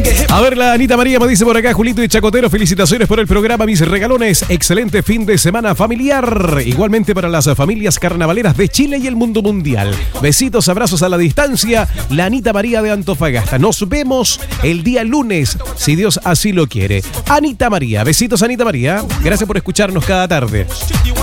A ver, la Anita María me dice por acá, Julito y Chacotero, felicitaciones por el programa, mis regalones. Excelente fin de semana familiar. Igualmente para las familias carnavaleras de Chile y el mundo mundial. Besitos, abrazos a la distancia. La Anita María de Antofagasta. Nos vemos el día lunes, si Dios así lo quiere. Anita María, besitos Anita María. Gracias por escucharnos cada tarde.